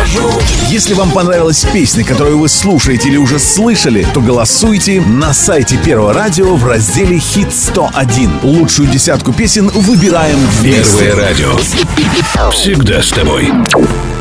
скажу. Если вам понравилась песня, которую вы слушаете или уже слышали, то голосуйте на сайте Первого радио в разделе «Хит 101». Лучшую десятку песен выбираем вместе. Первое радио. Всегда с тобой.